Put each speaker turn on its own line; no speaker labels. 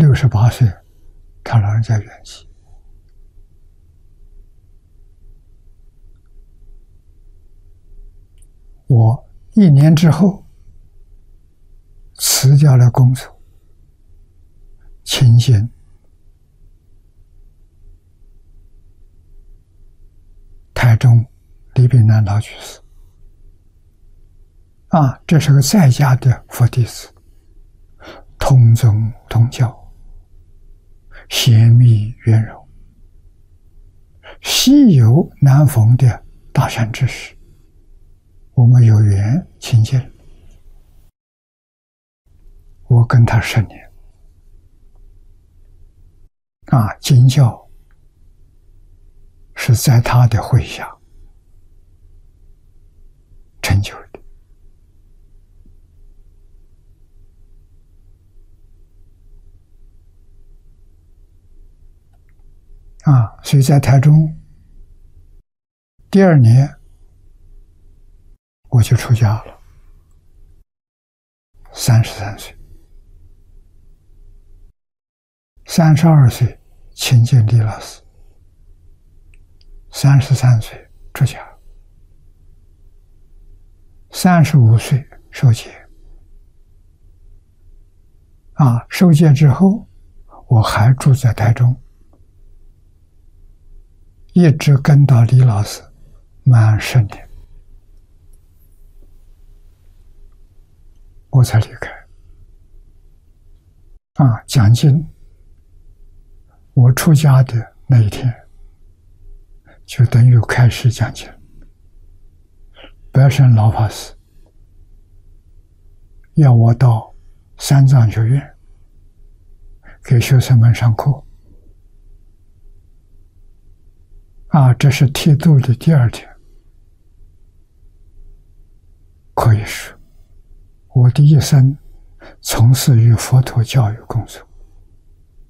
68岁，他老人家圆寂。我1年之后辞掉了工作，亲近台中李炳南老居士。这是个在家的佛弟子，同宗同教，贤密圆融，稀有难逢的大善知识。我们有缘亲近，我跟他10年。经教是在他的麾下成就的。所以在台中第2年我就出家了，33岁，32岁亲近李老师，33岁出家，35岁受戒。受戒之后，我还住在台中，一直跟到李老师满10年，我才离开。讲经，我出家的那一天，就等于开始讲经。白胜老法师要我到三藏学院给学生们上课。这是剃度的第2天，可以说我的一生从事于佛陀教育工作。